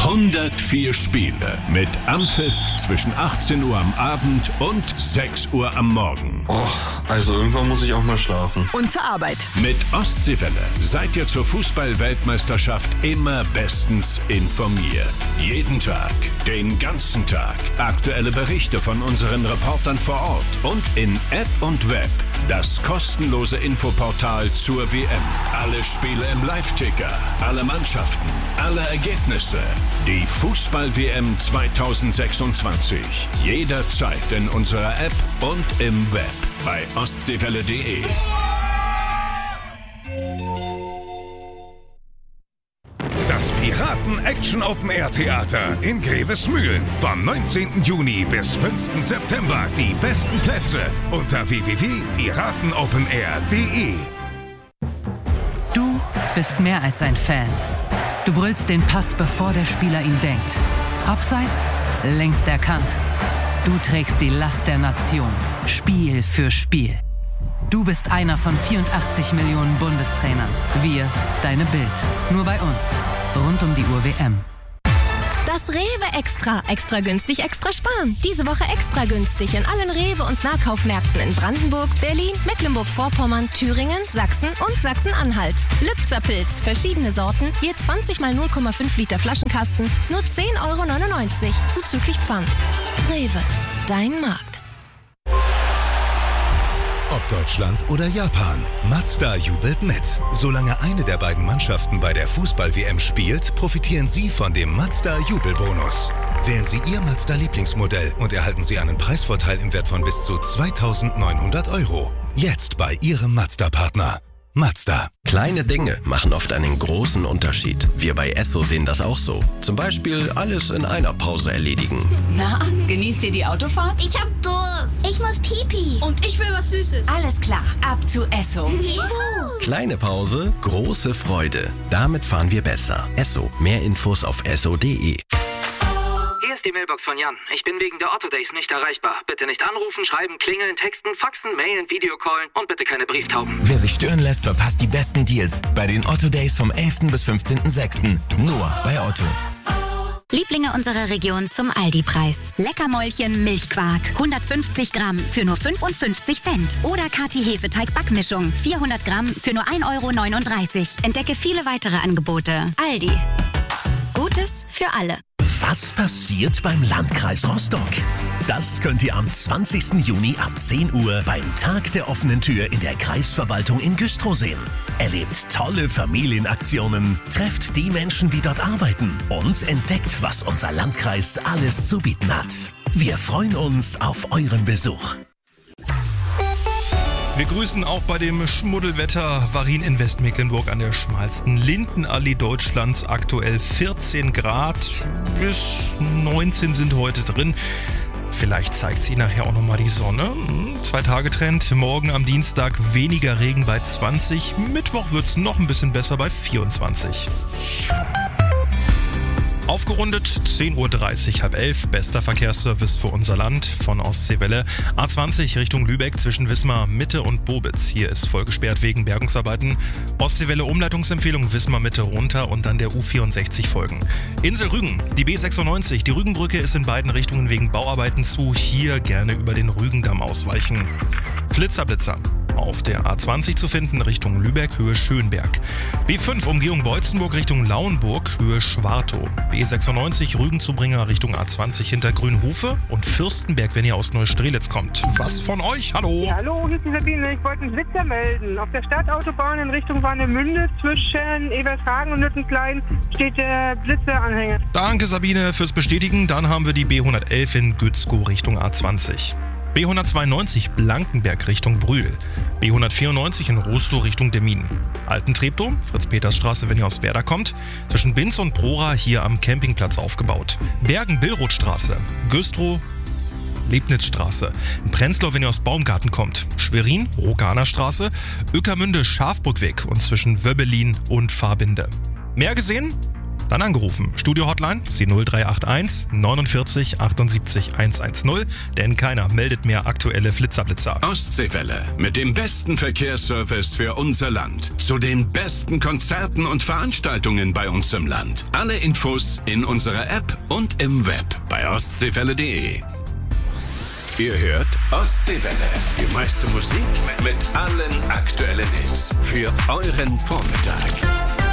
104 Spiele mit Anpfiff zwischen 18 Uhr am Abend und 6 Uhr am Morgen. Oh, also irgendwann muss ich auch mal schlafen. Und zur Arbeit. Mit Ostseewelle seid ihr zur Fußball-Weltmeisterschaft immer bestens informiert. Jeden Tag, den ganzen Tag. Aktuelle Berichte von unseren Reportern vor Ort und in App und Web. Das kostenlose Infoportal zur WM. Alle Spiele im Live-Ticker, alle Mannschaften, alle Ergebnisse. Die Fußball-WM 2026. Jederzeit in unserer App und im Web. Bei ostseewelle.de. Das Piraten-Action-Open-Air-Theater in Grevesmühlen. Vom 19. Juni bis 5. September. Die besten Plätze unter www.piratenopenair.de. Du bist mehr als ein Fan. Du brüllst den Pass, bevor der Spieler ihn denkt. Abseits, längst erkannt. Du trägst die Last der Nation. Spiel für Spiel. Du bist einer von 84 Millionen Bundestrainern. Wir, deine Bild. Nur bei uns. Rund um die Uhr WM. Das Rewe Extra. Extra günstig, extra sparen. Diese Woche extra günstig in allen Rewe- und Nahkaufmärkten in Brandenburg, Berlin, Mecklenburg-Vorpommern, Thüringen, Sachsen und Sachsen-Anhalt. Lübzer Pilz, verschiedene Sorten, je 20 mal 0,5 Liter Flaschenkasten, nur 10,99 € zuzüglich Pfand. Rewe, dein Markt. Ob Deutschland oder Japan, Mazda jubelt mit. Solange eine der beiden Mannschaften bei der Fußball-WM spielt, profitieren Sie von dem Mazda-Jubelbonus. Wählen Sie Ihr Mazda-Lieblingsmodell und erhalten Sie einen Preisvorteil im Wert von bis zu 2.900 €. Jetzt bei Ihrem Mazda-Partner. Mazda. Kleine Dinge machen oft einen großen Unterschied. Wir bei Esso sehen das auch so. Zum Beispiel alles in einer Pause erledigen. Na, genießt ihr die Autofahrt? Ich hab Durst. Ich muss Pipi. Und ich will was Süßes. Alles klar, ab zu Esso. Juhu. Kleine Pause, große Freude. Damit fahren wir besser. Esso. Mehr Infos auf esso.de. Hier ist die Mailbox von Jan. Ich bin wegen der Otto Days nicht erreichbar. Bitte nicht anrufen, schreiben, klingeln, texten, faxen, mailen, Videocallen und bitte keine Brieftauben. Wer sich stören lässt, verpasst die besten Deals bei den Otto Days vom 11. bis 15.06. Nur bei Otto. Lieblinge unserer Region zum Aldi-Preis. Leckermäulchen Milchquark, 150 Gramm für nur 55 Cent. Oder Kati-Hefeteig-Backmischung, 400 Gramm für nur 1,39 €. Entdecke viele weitere Angebote. Aldi. Gutes für alle. Was passiert beim Landkreis Rostock? Das könnt ihr am 20. Juni ab 10 Uhr beim Tag der offenen Tür in der Kreisverwaltung in Güstrow sehen. Erlebt tolle Familienaktionen, trefft die Menschen, die dort arbeiten und entdeckt, was unser Landkreis alles zu bieten hat. Wir freuen uns auf euren Besuch. Wir grüßen auch bei dem Schmuddelwetter Warin in Westmecklenburg an der schmalsten Lindenallee Deutschlands. Aktuell 14 Grad, bis 19 sind heute drin. Vielleicht zeigt sie nachher auch nochmal die Sonne. 2-Tage-Trend. Morgen am Dienstag weniger Regen bei 20. Mittwoch wird es noch ein bisschen besser bei 24. Aufgerundet 10:30 Uhr, 10:30, bester Verkehrsservice für unser Land von Ostseewelle. A20 Richtung Lübeck zwischen Wismar Mitte und Bobitz. Hier ist voll gesperrt wegen Bergungsarbeiten. Ostseewelle Umleitungsempfehlung Wismar Mitte runter und dann der U64 folgen. Insel Rügen, die B96. Die Rügenbrücke ist in beiden Richtungen wegen Bauarbeiten zu. Hier gerne über den Rügendamm ausweichen. Flitzer. Auf der A20 zu finden Richtung Lübeck, Höhe Schönberg. B5 Umgehung Beutzenburg Richtung Lauenburg, Höhe Schwartow. B96 Rügenzubringer Richtung A20 hinter Grünhofe und Fürstenberg, wenn ihr aus Neustrelitz kommt. Was von euch? Hallo? Ja, hallo, hier ist die Sabine. Ich wollte einen Blitzer melden. Auf der Stadtautobahn in Richtung Warnemünde zwischen Ebershagen und Nüttenklein steht der Blitzeranhänger. Danke Sabine fürs Bestätigen. Dann haben wir die B111 in Gützkow Richtung A20. B192 Blankenberg Richtung Brühl. B194 in Rostow Richtung Demmin. Altentreptow, Fritz-Peters-Straße, wenn ihr aus Werder kommt. Zwischen Binz und Prora hier am Campingplatz aufgebaut. Bergen-Billrothstraße. Güstrow, Lebnitzstraße. In Prenzlau, wenn ihr aus Baumgarten kommt. Schwerin, Roganerstraße. Ueckermünde, Schafbrückweg und zwischen Wöbbelin und Fahrbinde. Mehr gesehen? Dann angerufen. Studio-Hotline ist die 0381 49 78 110, denn keiner meldet mehr aktuelle Flitzer-Blitzer. Ostseewelle mit dem besten Verkehrsservice für unser Land. Zu den besten Konzerten und Veranstaltungen bei uns im Land. Alle Infos in unserer App und im Web bei ostseewelle.de. Ihr hört Ostseewelle, die meiste Musik mit allen aktuellen Hits für euren Vormittag.